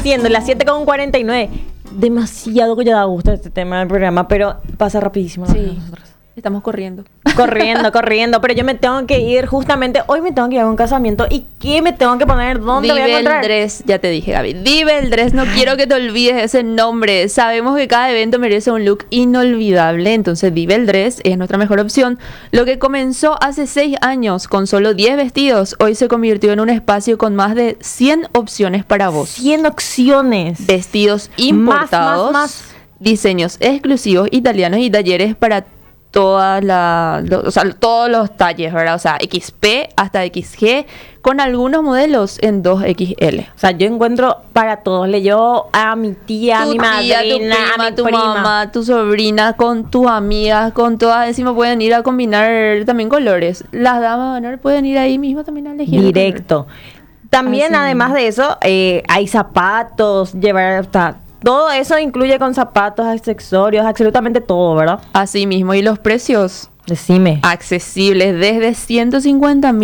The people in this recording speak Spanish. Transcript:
siendo las 7:49. Demasiado que ya da gusto este tema del programa, pero pasa rapidísimo. Sí, estamos corriendo. Corriendo, pero yo me tengo que ir justamente, hoy me tengo que ir a un casamiento. ¿Y qué me tengo que poner? ¿Dónde voy a encontrar? Diveldress, ya te dije, Gaby. Diveldress, no quiero que te olvides ese nombre. Sabemos que cada evento merece un look inolvidable, entonces Diveldress es nuestra mejor opción. Lo que comenzó hace 6 años con solo 10 vestidos, hoy se convirtió en un espacio con más de 100 opciones para vos. 100 opciones. Vestidos importados, Más. diseños exclusivos italianos y talleres para todos los talles, ¿verdad? O sea, XP hasta XG, con algunos modelos en 2XL. O sea, yo encuentro para todos. Le llevo a mi tía, a mi madrina, tu a mi tu prima. mamá, tu sobrina, con tus amigas, con todas. Encima pueden ir a combinar también colores. Las damas pueden ir ahí mismo también a elegir. Directo. También, Así además mismo. de eso, hay zapatos, todo eso incluye con zapatos, accesorios, absolutamente todo, ¿verdad? Así mismo. Y los precios Decime. accesibles desde 150.000